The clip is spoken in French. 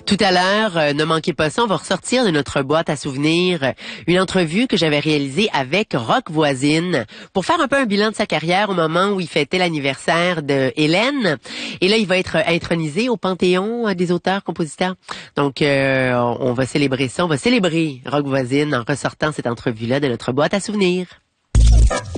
Tout à l'heure, ne manquez pas ça, on va ressortir de notre boîte à souvenirs une entrevue que j'avais réalisée avec Rock Voisine pour faire un peu un bilan de sa carrière au moment où il fêtait l'anniversaire de Hélène. Et là, il va être intronisé au Panthéon des auteurs-compositeurs. Donc, on va célébrer ça. On va célébrer Rock Voisine en ressortant cette entrevue-là de notre boîte à souvenirs.